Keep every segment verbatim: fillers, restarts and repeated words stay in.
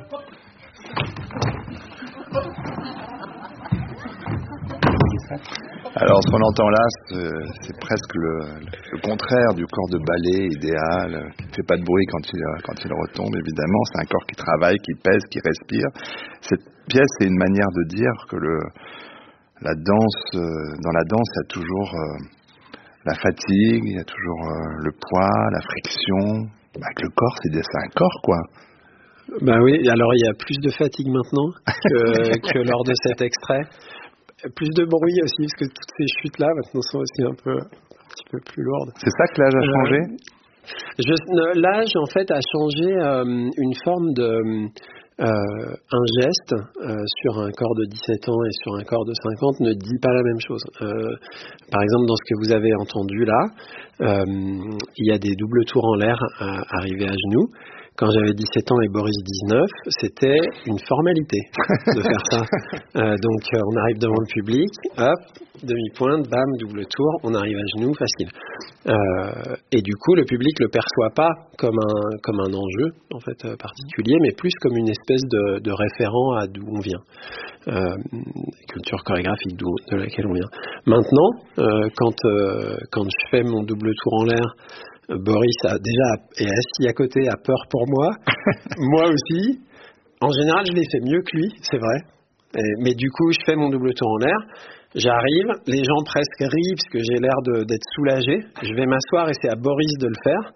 Alors, ce qu'on entend là, c'est, c'est presque le, le contraire du corps de ballet idéal, qui ne fait pas de bruit quand il, quand il retombe, évidemment. C'est un corps qui travaille, qui pèse, qui respire. Cette pièce est une manière de dire que le, la danse, dans la danse, il y a toujours euh, la fatigue, il y a toujours euh, le poids, la friction. Avec le corps, c'est, c'est un corps, quoi. Ben oui, alors il y a plus de fatigue maintenant que, que lors de cet extrait. Plus de bruit aussi, parce que toutes ces chutes-là, maintenant, sont aussi un peu, un petit peu plus lourdes. C'est ça que l'âge a changé ? euh, je, L'âge, en fait, a changé euh, une forme de... Euh, un geste euh, sur un corps de dix-sept ans et sur un corps de cinquante ne dit pas la même chose. Euh, par exemple, dans ce que vous avez entendu là, euh, il y a des doubles tours en l'air à, arrivés à genoux. Quand j'avais dix-sept ans et Boris dix-neuf, c'était une formalité de faire ça. Euh, donc, euh, on arrive devant le public, hop, demi-pointe, bam, double tour, on arrive à genoux, facile. Euh, et du coup, le public le perçoit pas comme un comme un enjeu en fait euh, particulier, mais plus comme une espèce de, de référent à d'où on vient, euh, culture chorégraphique d'où, de laquelle on vient. Maintenant, euh, quand euh, quand je fais mon double tour en l'air, Boris a déjà est assis à côté, a peur pour moi. Moi aussi. En général, je l'ai fait mieux que lui, c'est vrai. Et, mais du coup, je fais mon double tour en l'air. J'arrive, les gens presque rient parce que j'ai l'air de, d'être soulagé. Je vais m'asseoir et c'est à Boris de le faire.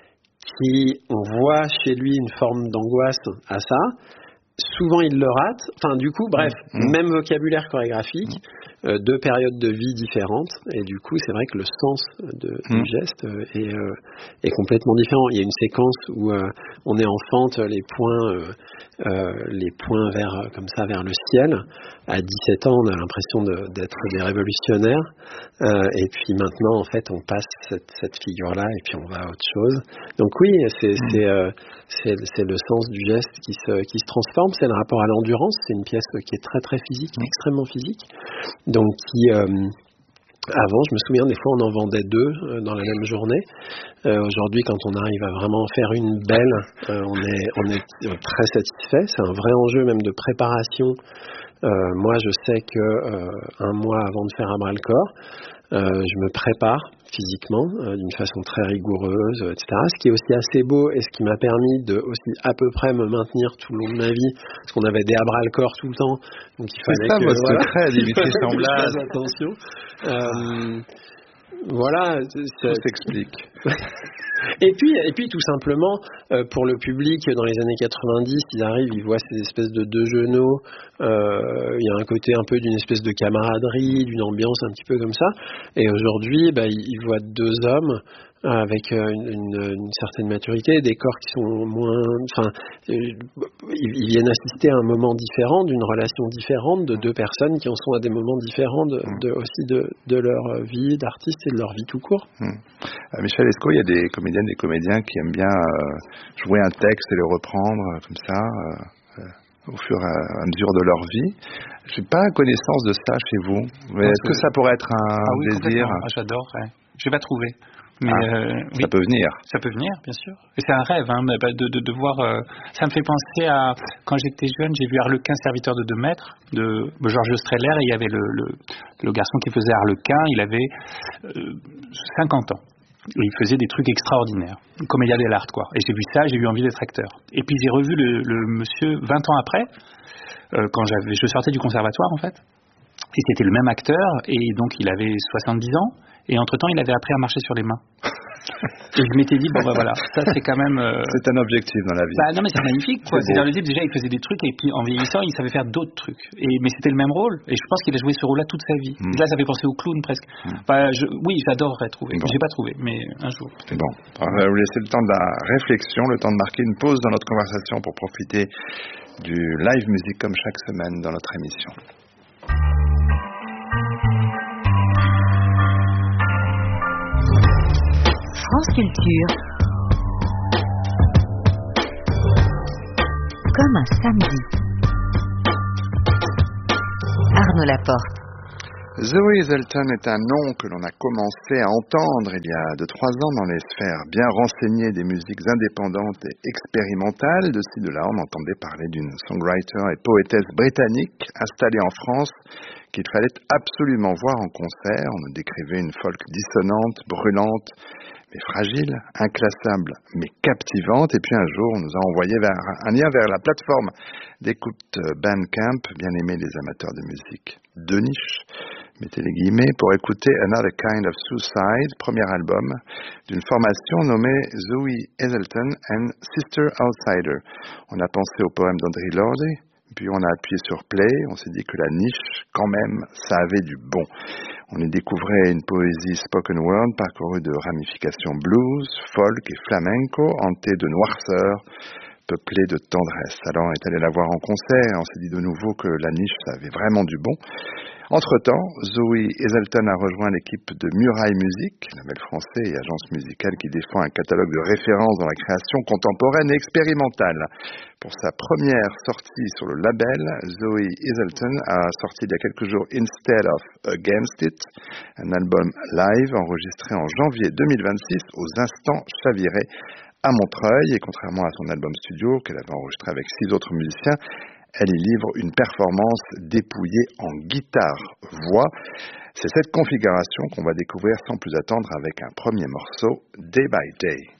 Qui, on voit chez lui une forme d'angoisse à ça. Souvent, il le rate. Enfin, du coup, bref, mmh. même vocabulaire chorégraphique, mmh. euh, deux périodes de vie différentes. Et du coup, c'est vrai que le sens de, mmh. du geste euh, est, euh, est complètement différent. Il y a une séquence où euh, on est en fente, les poings, euh, euh, les poings vers, comme ça, vers le ciel. À dix-sept ans, on a l'impression de, d'être des révolutionnaires. Euh, et puis maintenant, en fait, on passe cette, cette figure-là et puis on va à autre chose. Donc oui, c'est, mmh. c'est, euh, c'est, c'est le sens du geste qui se, qui se transforme. C'est le rapport à l'endurance. C'est une pièce qui est très très physique, mmh. extrêmement physique. Donc qui, euh, avant, je me souviens, des fois on en vendait deux euh, dans la même journée. Euh, aujourd'hui, quand on arrive à vraiment faire une belle, euh, on est, on est très satisfait. C'est un vrai enjeu même de préparation. Euh, moi, je sais que euh, un mois avant de faire un bras-le-corps, euh, je me prépare physiquement euh, d'une façon très rigoureuse, et cetera. Ce qui est aussi assez beau et ce qui m'a permis de aussi à peu près me maintenir tout le long de ma vie, parce qu'on avait des à bras-le-corps tout le temps, donc il fallait c'est ça, que votre voilà, secret, Dimitri Chamblaz. Attention. Euh, voilà, ça s'explique. Et puis, et puis tout simplement, euh, pour le public, dans les années quatre-vingt-dix, ils arrivent, ils voient ces espèces de deux genoux, euh, il y a un côté un peu d'une espèce de camaraderie, d'une ambiance un petit peu comme ça. Et aujourd'hui, bah, ils, ils voient deux hommes avec une, une, une certaine maturité, des corps qui sont moins... Enfin, ils, ils viennent assister à un moment différent, d'une relation différente de deux personnes qui en sont à des moments différents de, de, aussi de, de leur vie d'artiste et de leur vie tout court. Mmh. À Michel Escaut, il y a des comédiennes, des comédiens qui aiment bien euh, jouer un texte et le reprendre euh, comme ça, euh, euh, au fur et à mesure de leur vie. Je n'ai pas connaissance de ça chez vous, mais est-ce que, que ça pourrait être un ah oui, désir ah, j'adore, ouais. Je n'ai pas trouvé. Mais ah, euh, ça oui, peut venir. Ça peut venir, bien sûr. Et c'est un rêve, hein, de, de, de voir. Euh, ça me fait penser à quand j'étais jeune, j'ai vu Harlequin, serviteur de deux mètres, de Georges Streller, et il y avait le, le, le garçon qui faisait Harlequin. Il avait euh, cinquante ans. Et il faisait des trucs extraordinaires, comédien de l'art, quoi. Et j'ai vu ça, j'ai eu envie d'être acteur. Et puis j'ai revu le, le monsieur vingt ans après, euh, quand j'avais, je sortais du conservatoire, en fait. Et c'était le même acteur, et donc il avait soixante-dix ans. Et entre-temps, il avait appris à marcher sur les mains. Et je m'étais dit, bon, bah voilà, ça c'est quand même... Euh... C'est un objectif dans la vie. Bah non, mais c'est magnifique, quoi. C'est, c'est dans le type, déjà, il faisait des trucs, et puis en vieillissant, il savait faire d'autres trucs. Et, mais c'était le même rôle, et je pense qu'il a joué ce rôle-là toute sa vie. Mm. Là, ça fait penser au clown, presque. Mm. Bah, je, oui, j'adorerais trouver. Bon. J'ai pas trouvé, mais un jour. C'est bon. On va vous laisser le temps de la réflexion, le temps de marquer une pause dans notre conversation pour profiter du live music comme chaque semaine dans notre émission. France Culture, comme un samedi. Arnaud Laporte. Zoe Hazelton est un nom que l'on a commencé à entendre il y a deux trois ans dans les sphères bien renseignées des musiques indépendantes et expérimentales. De ci, de là, on entendait parler d'une songwriter et poétesse britannique installée en France qu'il fallait absolument voir en concert. On nous décrivait une folk dissonante, brûlante, mais fragile, inclassable, mais captivante. Et puis un jour, on nous a envoyé vers un lien vers la plateforme d'écoute Bandcamp, bien aimée des amateurs de musique de niche, mettez les guillemets, pour écouter Another Kind of Suicide, premier album d'une formation nommée Zoe Hazelton and Sister Outsider. On a pensé au poème d'Audre Lorde, puis on a appuyé sur play, on s'est dit que la niche, quand même, ça avait du bon. On y découvrait une poésie spoken word parcourue de ramifications blues, folk et flamenco, hantée de noirceur, peuplée de tendresse. Alors on est allé la voir en concert et on s'est dit de nouveau que la niche, ça avait vraiment du bon. Entre-temps, Zoe Hazelton a rejoint l'équipe de Muraille Musique, label français et agence musicale qui défend un catalogue de références dans la création contemporaine et expérimentale. Pour sa première sortie sur le label, Zoe Hazelton a sorti il y a quelques jours Instead of Against It, un album live enregistré en janvier deux mille vingt-six aux Instants Chavirés à Montreuil. Et contrairement à son album studio qu'elle avait enregistré avec six autres musiciens, elle y livre une performance dépouillée en guitare-voix. C'est cette configuration qu'on va découvrir sans plus attendre avec un premier morceau, Day by Day.